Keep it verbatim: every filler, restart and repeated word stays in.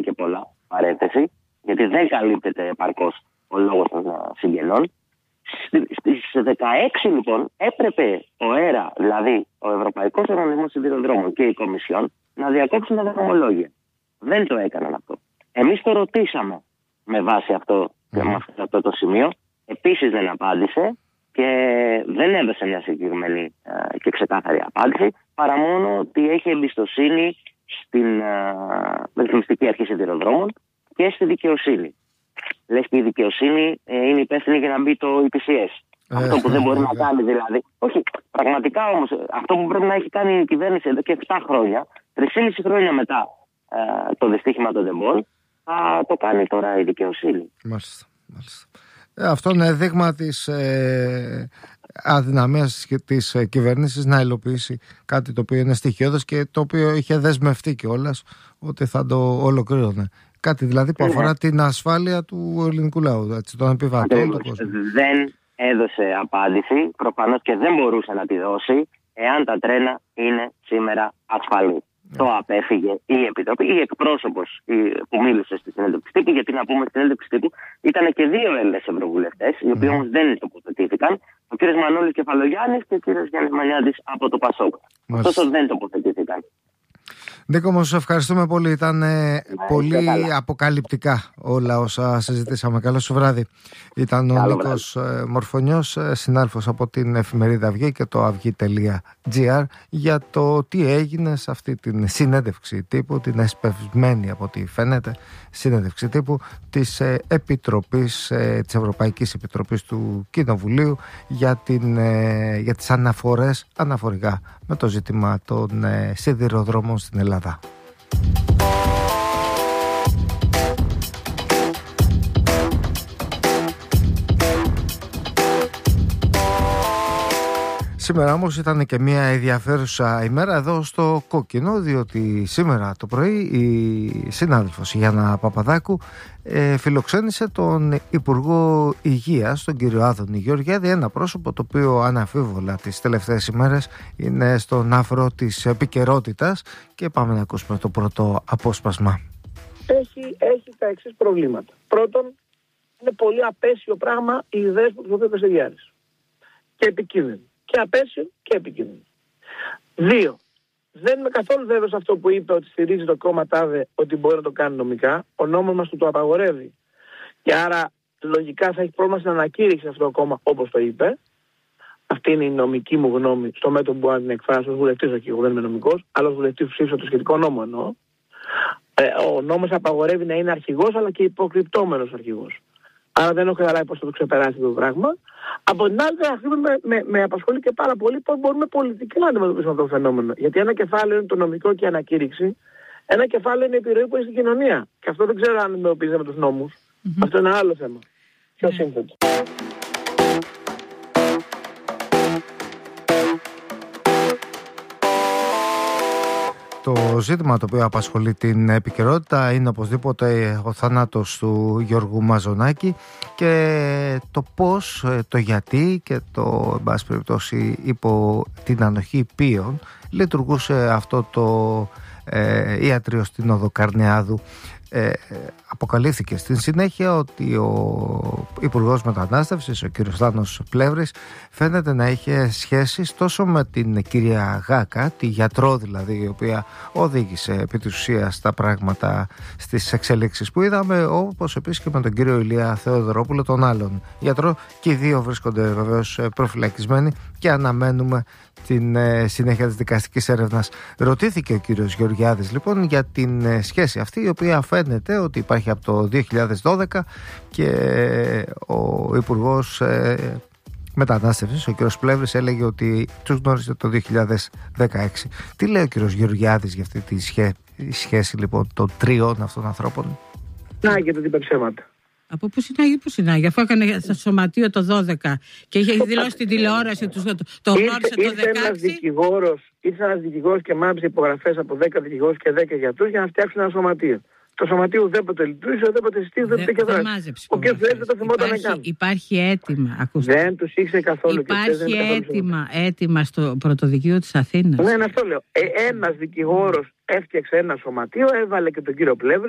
και πολλά, παρένθεση, γιατί δεν καλύπτεται επαρκώς ο λόγος των συγγενών. Στις δεκαέξι λοιπόν έπρεπε ο ΕΡΑ, δηλαδή ο Ευρωπαϊκός Οργανισμός Σιδηροδρόμων και η Κομισιόν, να διακόψουν τα δρομολόγια. Δεν το έκαναν αυτό. Εμείς το ρωτήσαμε με βάση αυτό, mm. με αυτό το σημείο. Επίσης δεν απάντησε και δεν έδωσε μια συγκεκριμένη ε, και ξεκάθαρη απάντηση, παρά μόνο ότι έχει εμπιστοσύνη στην ε, ρυθμιστική αρχή σιδηροδρόμων και στη δικαιοσύνη. Λες και η δικαιοσύνη ε, είναι υπεύθυνη για να μπει το ι πι σι ες. Ε, αυτό που δεν μπορεί ε, να κάνει δηλαδή. Όχι, πραγματικά όμως αυτό που πρέπει να έχει κάνει η κυβέρνηση εδώ και επτά χρόνια, τρία χρόνια μετά ε, το δυστύχημα των τεμπών, θα το κάνει τώρα η δικαιοσύνη. Μάλιστα, μάλιστα. Ε, αυτό είναι δείγμα της ε, αδυναμίας της ε, κυβέρνησης να υλοποιήσει κάτι το οποίο είναι στοιχειώδες και το οποίο είχε δεσμευτεί κιόλας ότι θα το ολοκλήρωνε. Κάτι δηλαδή που αφορά την ασφάλεια του ελληνικού λαού, έτσι, των επιβατών, του κόσμου. Δεν έδωσε απάντηση, προφανώς και δεν μπορούσε να τη δώσει, εάν τα τρένα είναι σήμερα ασφαλή. Yeah. Το απέφυγε η Επιτροπή, η εκπρόσωπος που μίλησε στη συνέντευξη τύπου, γιατί να πούμε στη συνέντευξη τύπου ήταν και δύο Έλληνες ευρωβουλευτές, οι οποίοι mm. όμως δεν τοποθετήθηκαν, ο κ. Μανώλης Κεφαλογιάννης και ο κ. Γιάννης Μανιάδης από το ΠΑΣΟΚ. Ωστόσο δεν τοποθετήθηκαν. Νίκο, μας ευχαριστούμε πολύ. Ήταν ε, πολύ αποκαλυπτικά όλα όσα συζητήσαμε. Καλό σου βράδυ. Ήταν ο Καλό Νίκος ε, Μορφωνιός, ε, συνάδελφος από την εφημερίδα Αυγή και το αυγή τελεία τζι άρ, για το τι έγινε σε αυτή την συνέντευξη τύπου, την εσπευσμένη από ό,τι φαίνεται συνέντευξη τύπου της ε, Επιτροπής, ε, της Ευρωπαϊκής Επιτροπής του Κοινοβουλίου για, την, ε, για τις αναφορές αναφορικά με το ζήτημα των ε, σιδηροδρόμων στην Ελλάδα. Σήμερα όμως ήταν και μια ενδιαφέρουσα ημέρα εδώ στο Κόκκινο, διότι σήμερα το πρωί η συνάδελφος Γιάννα Παπαδάκου ε, φιλοξένησε τον Υπουργό Υγείας, τον κύριο Άδωνη Γεωργιάδη, ένα πρόσωπο το οποίο αναμφίβολα τις τελευταίες ημέρες είναι στον άφρο της επικαιρότητας, και πάμε να ακούσουμε το πρώτο απόσπασμα. Έχει, έχει τα εξής προβλήματα. Πρώτον, είναι πολύ απέσιο πράγμα οι ιδέες που χρησιμοποιούνται σε Γιάννης και επικίνδυνο. Και απέσιο και επικίνδυνο. Δύο, δεν είμαι καθόλου βέβαιος αυτό που είπε ότι στηρίζει το κόμμα ΤΑΔΕ ότι μπορεί να το κάνει νομικά. Ο νόμος μας του το απαγορεύει. Και άρα λογικά θα έχει πρόβλημα στην ανακήρυξη αυτό το κόμμα όπως το είπε. Αυτή είναι η νομική μου γνώμη στο μέτωπο που μπορεί να την εκφράσω ως βουλευτής, όχι εγώ δεν είμαι νομικός, αλλά ως βουλευτής που ψήφισα το σχετικό νόμο εννοώ. Ε, ο νόμος απαγορεύει να είναι αρχηγός αλλά και υποκρυπτόμενος αρχηγός. Άρα δεν έχω καταλάβει πώς θα το ξεπεράσει το πράγμα. Από την άλλη, με, με, με απασχολεί και πάρα πολύ πώς μπορούμε πολιτικά να αντιμετωπίσουμε αυτό το φαινόμενο. Γιατί ένα κεφάλαιο είναι το νομικό και η ανακήρυξη, ένα κεφάλαιο είναι η επιρροή που έχει στην κοινωνία. Και αυτό δεν ξέρω αν αντιμετωπίζεται με τους νόμους. Mm-hmm. Αυτό είναι ένα άλλο θέμα. Πιο yeah. σύνθετο. Το ζήτημα το οποίο απασχολεί την επικαιρότητα είναι οπωσδήποτε ο θάνατος του Γιώργου Μαζονάκη και το πώς, το γιατί και το, εν πάση περιπτώσει, υπό την ανοχή ποιων λειτουργούσε αυτό το ε, ιατρείο στην οδό Καρνεάδου. Ε, αποκαλύφθηκε στην συνέχεια ότι ο Υπουργός Μετανάστευσης, ο κ. Θάνος Πλεύρης, φαίνεται να είχε σχέσεις τόσο με την κυρία Γάκα, τη γιατρό δηλαδή, η οποία οδήγησε επί της ουσίας τα πράγματα στις εξελίξεις που είδαμε, όπως επίσης και με τον κύριο Ηλία Θεοδωρόπουλο, τον άλλον γιατρό, και οι δύο βρίσκονται βεβαίως προφυλακισμένοι και αναμένουμε την ε, συνέχεια της δικαστικής έρευνας. Ρωτήθηκε ο κύριος Γεωργιάδης λοιπόν για την ε, σχέση αυτή, η οποία φαίνεται ότι υπάρχει από το δύο χιλιάδες δώδεκα, και ε, ο Υπουργός ε, Μετανάστευσης, ο κύριος Πλεύρης, έλεγε ότι τους γνώρισε το δύο χιλιάδες δεκαέξι. Τι λέει ο κύριος Γεωργιάδης για αυτή τη σχέ, σχέση λοιπόν των τριών αυτών ανθρώπων? Να, και το είπα ψέματα. Από πού συνάγει, πού συνάγει, αφού έκανε στο σωματείο το δώδεκα και είχε δηλώσει στην τηλεόραση του, το, το γνώρισε το δεκαέξι. Ήρθε ένας δικηγόρος, ήρθε ένας δικηγόρος και μάζεψε υπογραφές από δέκα δικηγόρους και δέκα γιατρούς για να φτιάξουν ένα σωματείο. Το σωματείο ουδέποτε λειτουργήσε, ουδέποτε συστήθηκε, ουδέποτε και δράση. Ο κ. Φλέβης το θυμόταν να κάνει. Υπάρχει έτοιμα, ακούστε. Δεν τους ήξερε καθόλου. Υπάρχει έτοιμα, έτοιμα στο πρωτοδικείο της Αθήνας. Ναι, αυτό λέω. Ε, ένας δικηγόρος έφτιαξε ένα σωματείο, έβαλε και τον κύριο Πλεύρη.